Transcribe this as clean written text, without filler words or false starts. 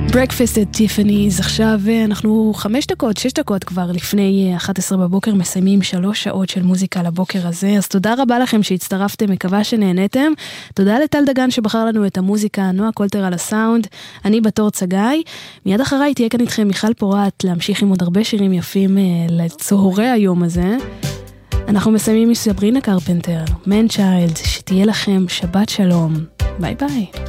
Breakfast at Tiffany's, עכשיו אנחנו 6 דקות כבר לפני 11 בבוקר, מסיימים 3 שעות של מוזיקה לבוקר הזה, אז תודה רבה לכם שהצטרפתם, מקווה שנהנתם, תודה לטל דגן שבחר לנו את המוזיקה, נועה קולטר על הסאונד, אני בתור צגאי, מיד אחריי תהיה כאן איתכם מיכל פורט, להמשיך עם עוד הרבה שירים יפים לצהרי היום הזה, אנחנו מסיימים עם סברינה קרפנטר, Man Child, שתהיה לכם שבת שלום, ביי ביי.